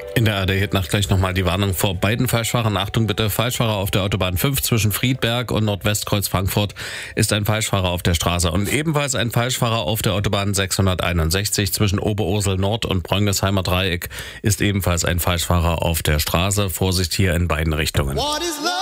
In der ARD-Hitnacht gleich nochmal die Warnung vor beiden Falschfahrern. Achtung bitte, Falschfahrer auf der Autobahn 5 zwischen Friedberg und Nordwestkreuz Frankfurt ist ein Falschfahrer auf der Straße. Und ebenfalls ein Falschfahrer auf der Autobahn 661 zwischen Oberursel Nord und Brönniesheimer Dreieck ist ebenfalls ein Falschfahrer auf der Straße. Vorsicht hier in beiden Richtungen.